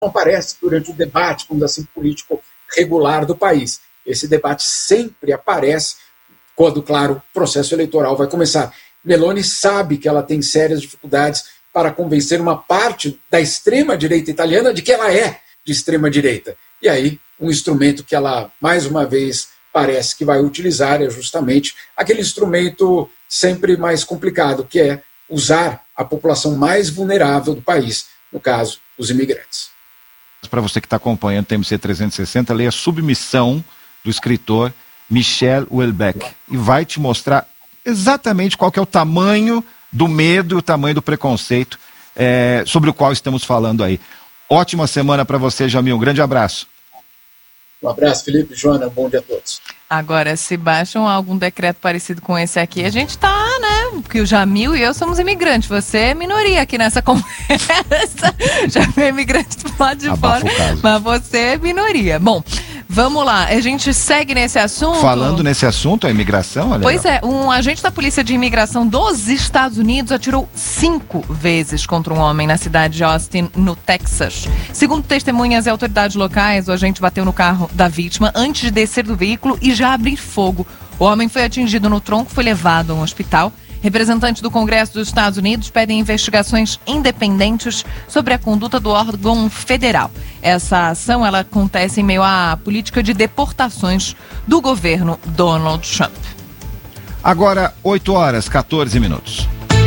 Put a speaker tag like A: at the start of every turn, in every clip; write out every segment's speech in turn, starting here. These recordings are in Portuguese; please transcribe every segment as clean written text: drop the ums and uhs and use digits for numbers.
A: aparece durante o debate, vamos dizer assim, político regular do país. Esse debate sempre aparece quando, claro, o processo eleitoral vai começar. Meloni sabe que ela tem sérias dificuldades para convencer uma parte da extrema-direita italiana de que ela é de extrema-direita. E aí, um instrumento que ela, mais uma vez, parece que vai utilizar é justamente aquele instrumento sempre mais complicado, que é usar a população mais vulnerável do país, no caso, os imigrantes.
B: Para você que está acompanhando o TMC 360, leia Submissão, do escritor Michel Houellebecq, e vai te mostrar exatamente qual que é o tamanho do medo e o tamanho do preconceito sobre o qual estamos falando aí. Ótima semana para você, Jamil. Um grande abraço.
A: Um abraço, Felipe, Joana, bom dia a todos.
C: Agora, se baixam algum decreto parecido com esse aqui, a gente tá, né? Porque o Jamil e eu somos imigrantes. Você é minoria aqui nessa conversa. Jamil é imigrante do lado de fora, mas você é minoria. Bom, vamos lá. A gente segue nesse assunto.
B: Falando nesse assunto, a imigração, olha.
C: Pois é, um agente da Polícia de Imigração dos Estados Unidos atirou 5 vezes contra um homem na cidade de Austin, no Texas. Segundo testemunhas e autoridades locais, o agente bateu no carro da vítima antes de descer do veículo e já abrir fogo. O homem foi atingido no tronco, foi levado a um hospital. Representantes do Congresso dos Estados Unidos pedem investigações independentes sobre a conduta do órgão federal. Essa ação ela acontece em meio à política de deportações do governo Donald Trump.
B: Agora, 8h14.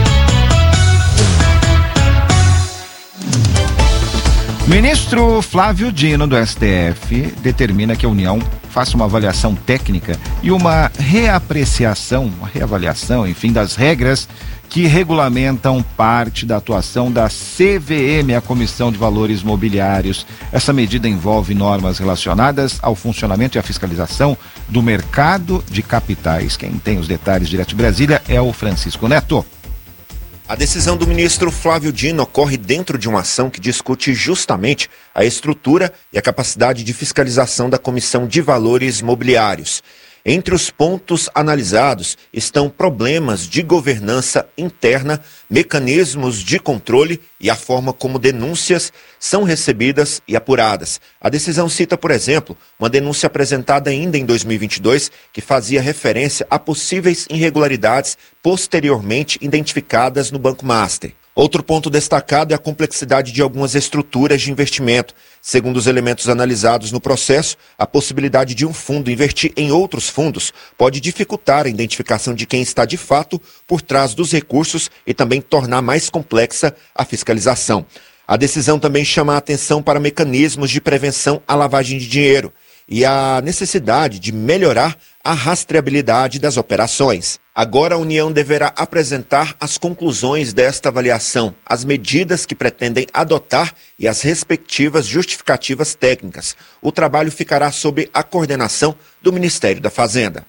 B: Ministro Flávio Dino, do STF, determina que a União faça uma avaliação técnica e uma reavaliação, enfim, das regras que regulamentam parte da atuação da CVM, a Comissão de Valores Mobiliários. Essa medida envolve normas relacionadas ao funcionamento e à fiscalização do mercado de capitais. Quem tem os detalhes direto de Brasília é o Francisco Neto.
D: A decisão do ministro Flávio Dino ocorre dentro de uma ação que discute justamente a estrutura e a capacidade de fiscalização da Comissão de Valores Mobiliários. Entre os pontos analisados estão problemas de governança interna, mecanismos de controle e a forma como denúncias são recebidas e apuradas. A decisão cita, por exemplo, uma denúncia apresentada ainda em 2022 que fazia referência a possíveis irregularidades posteriormente identificadas no Banco Master. Outro ponto destacado é a complexidade de algumas estruturas de investimento. Segundo os elementos analisados no processo, a possibilidade de um fundo investir em outros fundos pode dificultar a identificação de quem está de fato por trás dos recursos e também tornar mais complexa a fiscalização. A decisão também chama a atenção para mecanismos de prevenção à lavagem de dinheiro e a necessidade de melhorar a rastreabilidade das operações. Agora a União deverá apresentar as conclusões desta avaliação, as medidas que pretendem adotar e as respectivas justificativas técnicas. O trabalho ficará sob a coordenação do Ministério da Fazenda.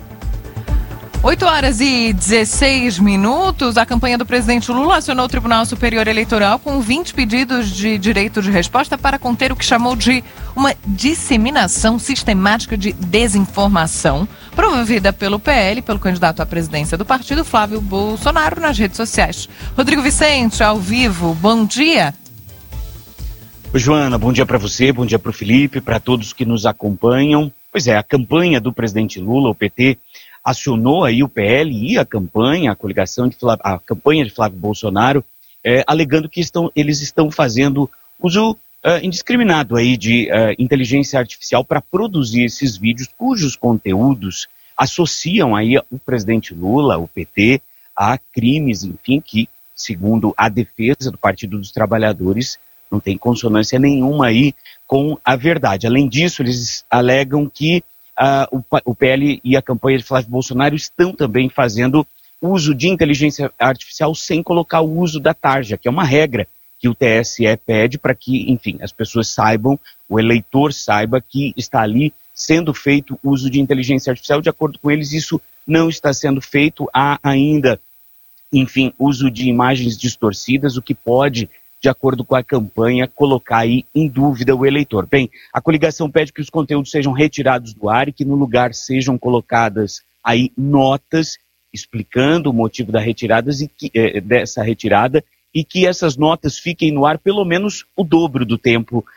C: 8h16. A campanha do presidente Lula acionou o Tribunal Superior Eleitoral com 20 pedidos de direito de resposta para conter o que chamou de uma disseminação sistemática de desinformação promovida pelo PL, pelo candidato à presidência do partido, Flávio Bolsonaro, nas redes sociais. Rodrigo Vicente, ao vivo, bom dia.
E: Oi, Joana, bom dia para você, bom dia para o Felipe, para todos que nos acompanham. Pois é, a campanha do presidente Lula, o PT, acionou aí o PL e a campanha de Flávio Bolsonaro, alegando que eles estão fazendo uso indiscriminado aí de inteligência artificial para produzir esses vídeos cujos conteúdos associam aí o presidente Lula, o PT, a crimes, enfim, que, segundo a defesa do Partido dos Trabalhadores, não tem consonância nenhuma aí com a verdade. Além disso, eles alegam que o PL e a campanha de Flávio Bolsonaro estão também fazendo uso de inteligência artificial sem colocar o uso da tarja, que é uma regra que o TSE pede para que, enfim, as pessoas saibam, o eleitor saiba que está ali sendo feito uso de inteligência artificial. De acordo com eles, isso não está sendo feito. Há ainda, enfim, uso de imagens distorcidas, o que pode, de acordo com a campanha, colocar aí em dúvida o eleitor. Bem, a coligação pede que os conteúdos sejam retirados do ar e que no lugar sejam colocadas aí notas explicando o motivo dessa retirada e que essas notas fiquem no ar pelo menos o dobro do tempo